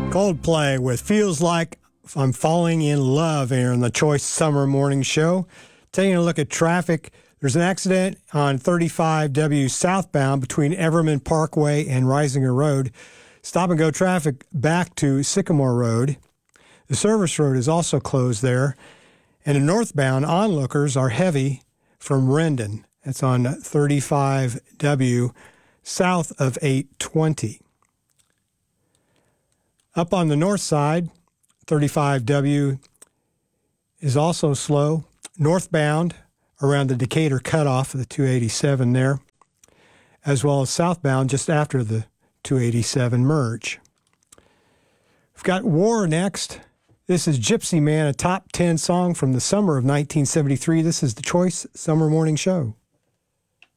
Coldplay with Feels Like I'm Falling in Love here on the Choice Summer Morning Show. Taking a look at traffic, there's an accident on 35W southbound between Everman Parkway and Risinger Road. Stop and go traffic back to Sycamore Road. The service road is also closed there. And the northbound onlookers are heavy from Rendon. That's on 35W south of 820. Up on the north side, 35W is also slow. Northbound around the Decatur cutoff of the 287 there, as well as southbound just after the 287 merge. We've got War next. This is Gypsy Man, a top 10 song from the summer of 1973. This is the Choice Summer Morning Show.